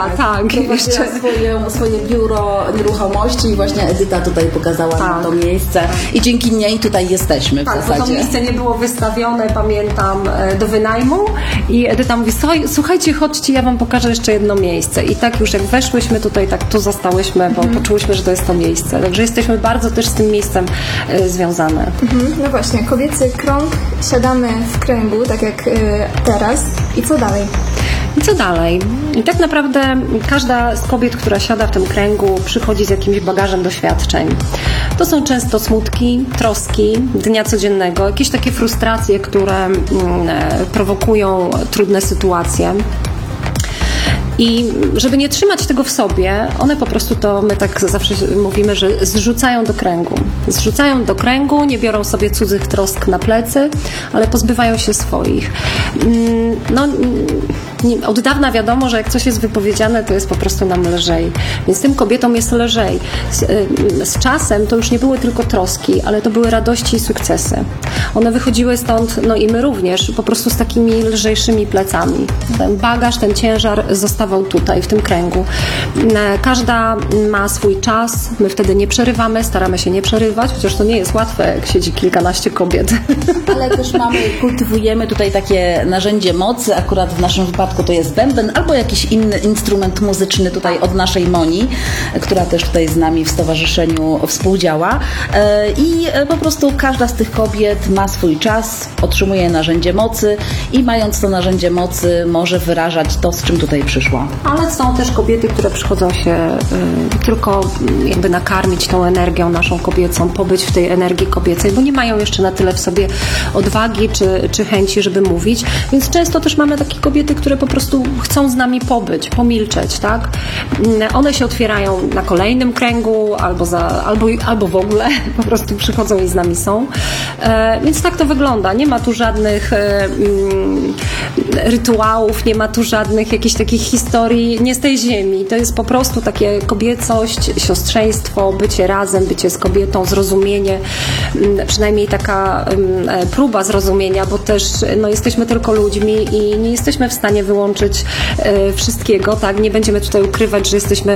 tak. Prowadziła swoje biuro nieruchomości i właśnie Edyta tutaj pokazała nam to miejsce i dzięki niej tutaj jesteśmy w zasadzie. Bo to miejsce nie było wystawione, pamiętam, do wynajmu i Edyta mówi, słuchajcie, chodźcie, ja wam pokażę jeszcze jedno miejsce. I tak już jak weszłyśmy tutaj, tak tu zostałyśmy, bo poczułyśmy, że to jest to miejsce. Także jesteśmy bardzo też z tym miejscem związane. No właśnie, kobiecy krąg, siadamy w kręgu, tak jak teraz. I co dalej? I tak naprawdę każda z kobiet, która siada w tym kręgu, przychodzi z jakimś bagażem doświadczeń. To są często smutki, troski dnia codziennego, jakieś takie frustracje, które prowokują trudne sytuacje. I żeby nie trzymać tego w sobie, one po prostu to, my tak zawsze mówimy, że zrzucają do kręgu. Zrzucają do kręgu, nie biorą sobie cudzych trosk na plecy, ale pozbywają się swoich. Od dawna wiadomo, że jak coś jest wypowiedziane, to jest po prostu nam lżej. Więc tym kobietom jest lżej. Z czasem to już nie były tylko troski, ale to były radości i sukcesy. One wychodziły stąd, i my również, po prostu z takimi lżejszymi plecami. Ten bagaż, ten ciężar zostawał tutaj, w tym kręgu. Każda ma swój czas, my wtedy nie przerywamy, staramy się nie przerywać, chociaż to nie jest łatwe, jak siedzi kilkanaście kobiet. Ale też kultywujemy tutaj takie narzędzie mocy, akurat w naszym wypadku to jest bęben albo jakiś inny instrument muzyczny tutaj od naszej Moni, która też tutaj z nami w stowarzyszeniu współdziała i po prostu każda z tych kobiet ma swój czas, otrzymuje narzędzie mocy i mając to narzędzie mocy może wyrażać to, z czym tutaj przyszła. Ale są też kobiety, które przychodzą się tylko jakby nakarmić tą energią naszą kobiecą, pobyć w tej energii kobiecej, bo nie mają jeszcze na tyle w sobie odwagi czy chęci, żeby mówić, więc często też mamy takie kobiety, które po prostu chcą z nami pobyć, pomilczeć, tak? One się otwierają na kolejnym kręgu albo w ogóle po prostu przychodzą i z nami są. Więc tak to wygląda. Nie ma tu żadnych rytuałów, nie ma tu żadnych jakichś takich historii nie z tej ziemi. To jest po prostu takie kobiecość, siostrzeństwo, bycie razem, bycie z kobietą, zrozumienie, przynajmniej taka próba zrozumienia, bo też jesteśmy tylko ludźmi i nie jesteśmy w stanie wyłączyć wszystkiego, tak? Nie będziemy tutaj ukrywać, że jesteśmy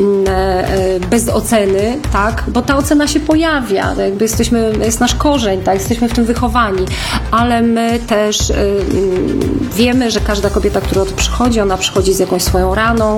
bez oceny, tak? Bo ta ocena się pojawia, jakby jest nasz korzeń, tak? Jesteśmy w tym wychowani, ale my też wiemy, że każda kobieta, która tu przychodzi, ona przychodzi z jakąś swoją raną,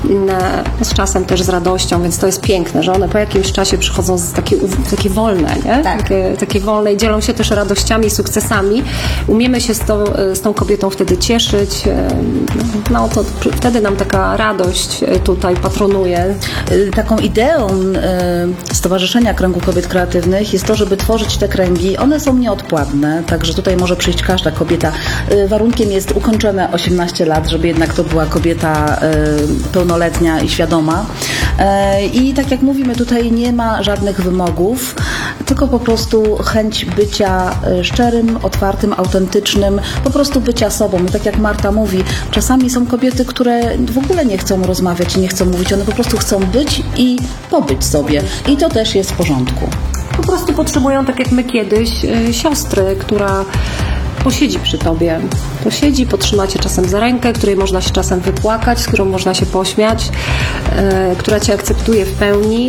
z czasem też z radością, więc to jest piękne, że one po jakimś czasie przychodzą takie wolne, nie? Tak. Takie wolne i dzielą się też radościami, sukcesami. Umiemy się z tą kobietą wtedy cieszyć, to wtedy nam taka radość tutaj patronuje. Taką ideą Stowarzyszenia Kręgu Kobiet Kreatywnych jest to, żeby tworzyć te kręgi. One są nieodpłatne, także tutaj może przyjść każda kobieta. Warunkiem jest ukończone 18 lat, żeby jednak to była kobieta pełnoletnia i świadoma. I tak jak mówimy, tutaj nie ma żadnych wymogów, tylko po prostu chęć bycia szczerym, otwartym, autentycznym, po prostu bycia sobą. I tak jak Marta mówi, czasami są kobiety, które w ogóle nie chcą rozmawiać i nie chcą mówić, one po prostu chcą być i pobyć sobie. I to też jest w porządku. Po prostu potrzebują, tak jak my kiedyś, siostry, która posiedzi przy tobie. Posiedzi, potrzyma cię czasem za rękę, której można się czasem wypłakać, z którą można się pośmiać, która cię akceptuje w pełni.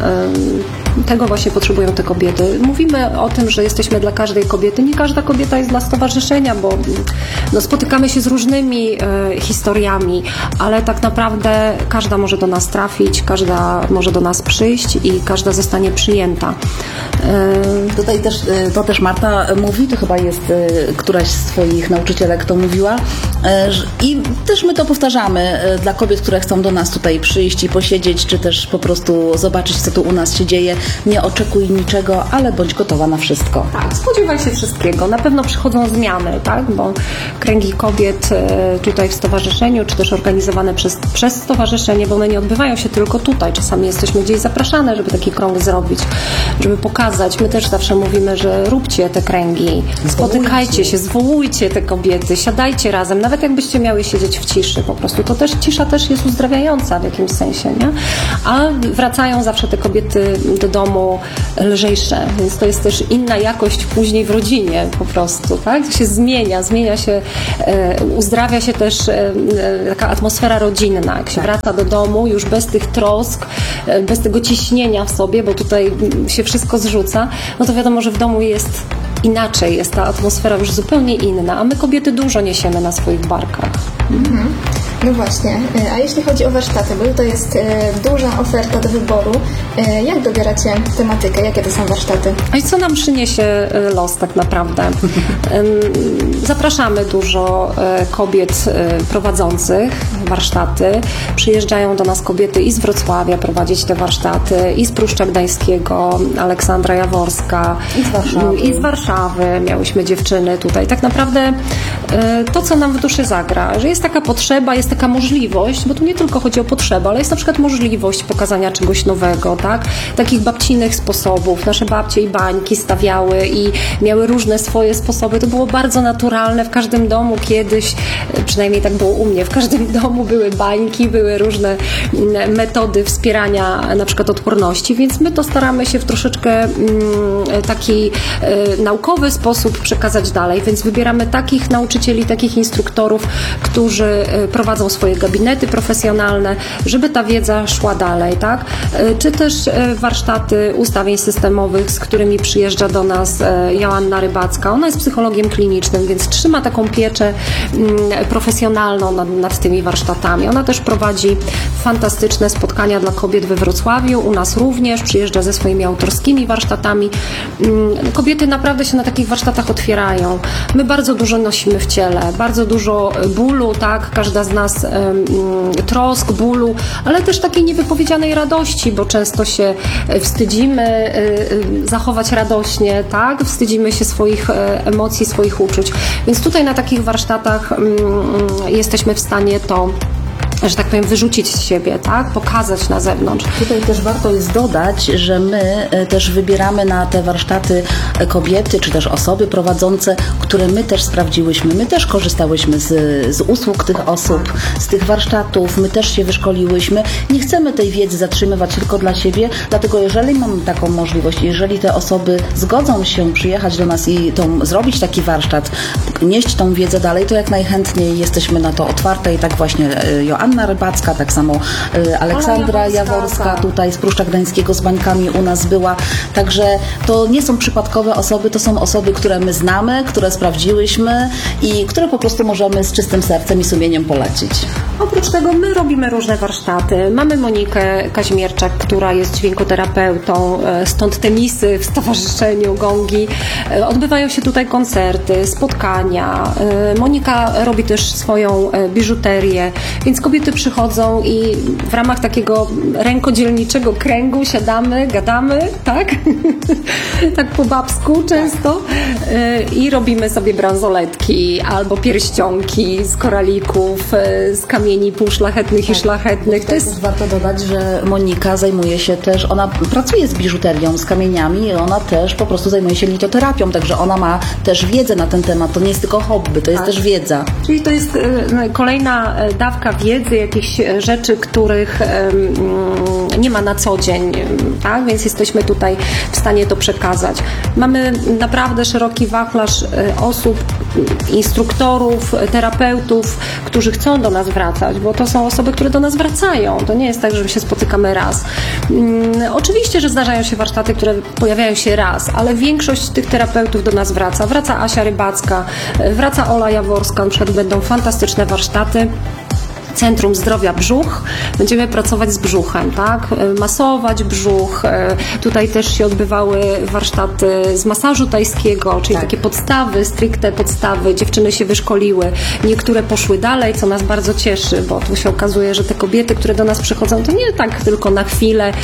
Tego właśnie potrzebują te kobiety. Mówimy o tym, że jesteśmy dla każdej kobiety. Nie każda kobieta jest dla stowarzyszenia, bo spotykamy się z różnymi historiami, ale tak naprawdę każda może do nas trafić, każda może do nas przyjść i każda zostanie przyjęta. Tutaj też, to też Marta mówi, to chyba jest któraś z swoich nauczycielek to mówiła i też my to powtarzamy dla kobiet, które chcą do nas tutaj przyjść i posiedzieć, czy też po prostu zobaczyć, co tu u nas się dzieje. Nie oczekuj niczego, ale bądź gotowa na wszystko. Tak, spodziewaj się wszystkiego. Na pewno przychodzą zmiany, tak? Bo kręgi kobiet tutaj w stowarzyszeniu, czy też organizowane przez stowarzyszenie, bo one nie odbywają się tylko tutaj. Czasami jesteśmy gdzieś zapraszane, żeby taki krąg zrobić, żeby pokazać. My też zawsze mówimy, że róbcie te kręgi, spotykajcie się, zwołujcie te kobiety, siadajcie razem, nawet jakbyście miały siedzieć w ciszy po prostu. To też cisza też jest uzdrawiająca w jakimś sensie, nie? A wracają zawsze te kobiety do domu lżejsze, więc to jest też inna jakość później w rodzinie po prostu, tak? To się zmienia się, uzdrawia się też taka atmosfera rodzinna, jak się wraca do domu już bez tych trosk, bez tego ciśnienia w sobie, bo tutaj się wszystko zrzuca, no to wiadomo, że w domu jest inaczej, jest ta atmosfera już zupełnie inna, a my kobiety dużo niesiemy na swoich barkach. No właśnie, a jeśli chodzi o warsztaty, bo tutaj jest duża oferta do wyboru, jak dobieracie tematykę, jakie to są warsztaty? A i co nam przyniesie los tak naprawdę? Zapraszamy dużo kobiet prowadzących warsztaty. Przyjeżdżają do nas kobiety i z Wrocławia prowadzić te warsztaty, i z Pruszcza Gdańskiego, Aleksandra Jaworska, i z Warszawy miałyśmy dziewczyny tutaj. Tak naprawdę to, co nam w duszy zagra, że jest taka potrzeba, jest taka możliwość, bo tu nie tylko chodzi o potrzebę, ale jest na przykład możliwość pokazania czegoś nowego, tak? Takich babcinych sposobów. Nasze babcie i bańki stawiały i miały różne swoje sposoby. To było bardzo naturalne w każdym domu kiedyś, przynajmniej tak było u mnie, w każdym domu były bańki, były różne metody wspierania na przykład odporności, więc my to staramy się w troszeczkę taki naukowy sposób przekazać dalej, więc wybieramy takich nauczycieli, takich instruktorów, którzy prowadzą swoje gabinety profesjonalne, żeby ta wiedza szła dalej, tak? Czy też warsztaty ustawień systemowych, z którymi przyjeżdża do nas Joanna Rybacka. Ona jest psychologiem klinicznym, więc trzyma taką pieczę profesjonalną nad tymi warsztatami. Ona też prowadzi fantastyczne spotkania dla kobiet we Wrocławiu, u nas również, przyjeżdża ze swoimi autorskimi warsztatami. Kobiety naprawdę się na takich warsztatach otwierają. My bardzo dużo nosimy w ciele, bardzo dużo bólu, tak? Każda z nas trosk, bólu, ale też takiej niewypowiedzianej radości, bo często się wstydzimy zachować radośnie, tak? Wstydzimy się swoich emocji, swoich uczuć. Więc tutaj na takich warsztatach jesteśmy w stanie to, że tak powiem, wyrzucić z siebie, tak? Pokazać na zewnątrz. Tutaj też warto jest dodać, że my też wybieramy na te warsztaty kobiety, czy też osoby prowadzące, które my też sprawdziłyśmy. My też korzystałyśmy z usług tych osób, z tych warsztatów, my też się wyszkoliłyśmy. Nie chcemy tej wiedzy zatrzymywać tylko dla siebie, dlatego jeżeli mamy taką możliwość, jeżeli te osoby zgodzą się przyjechać do nas i zrobić taki warsztat, nieść tą wiedzę dalej, to jak najchętniej jesteśmy na to otwarte i tak właśnie Joanna Rybacka, tak samo Aleksandra Jaworska tutaj z Pruszcza Gdańskiego z bańkami u nas była. Także to nie są przypadkowe osoby, to są osoby, które my znamy, które sprawdziłyśmy i które po prostu możemy z czystym sercem i sumieniem polecić. Oprócz tego my robimy różne warsztaty. Mamy Monikę Kaźmierczak, która jest dźwiękoterapeutą, stąd tenisy w stowarzyszeniu Gongi. Odbywają się tutaj koncerty, spotkania. Monika robi też swoją biżuterię, więc kobiety przychodzą i w ramach takiego rękodzielniczego kręgu siadamy, gadamy, tak? Tak po babsku często i robimy sobie bransoletki albo pierścionki z koralików, z kamieni półszlachetnych i szlachetnych. To jest warto dodać, że Monika zajmuje się też, ona pracuje z biżuterią, z kamieniami i ona też po prostu zajmuje się litoterapią, także ona ma też wiedzę na ten temat. To nie jest tylko hobby, to jest też wiedza. Czyli to jest kolejna dawka wiedzy, jakichś rzeczy, których nie ma na co dzień, tak? Więc jesteśmy tutaj w stanie to przekazać. Mamy naprawdę szeroki wachlarz osób, instruktorów, terapeutów, którzy chcą do nas wracać, bo to są osoby, które do nas wracają. To nie jest tak, że się spotykamy raz. Oczywiście, że zdarzają się warsztaty, które pojawiają się raz, ale większość tych terapeutów do nas wraca. Wraca Asia Rybacka, wraca Ola Jaworska, na przykład będą fantastyczne warsztaty. Centrum Zdrowia Brzuch. Będziemy pracować z brzuchem, tak? Masować brzuch. Tutaj też się odbywały warsztaty z masażu tajskiego, czyli takie podstawy, stricte podstawy. Dziewczyny się wyszkoliły. Niektóre poszły dalej, co nas bardzo cieszy, bo tu się okazuje, że te kobiety, które do nas przychodzą, to nie tak tylko na chwilę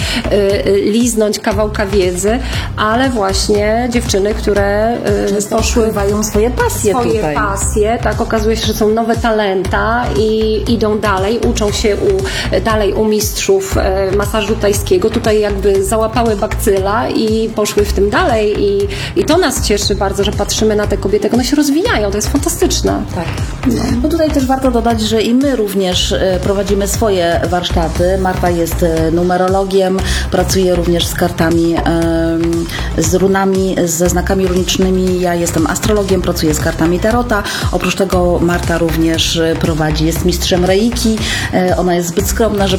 liznąć kawałka wiedzy, ale właśnie dziewczyny, które poszły... swoje pasje tutaj. Pasje, tak? Okazuje się, że są nowe talenta i idą idą dalej, uczą się dalej u mistrzów masażu tajskiego. Tutaj jakby załapały bakcyla i poszły w tym dalej i to nas cieszy bardzo, że patrzymy na te kobiety, jak one się rozwijają, to jest fantastyczne. Tak. No tutaj też warto dodać, że i my również prowadzimy swoje warsztaty. Marta jest numerologiem, pracuje również z kartami, z runami, ze znakami runicznymi. Ja jestem astrologiem, pracuję z kartami tarota. Oprócz tego Marta również prowadzi, jest mistrzem reiki. Ona jest zbyt skromna, żeby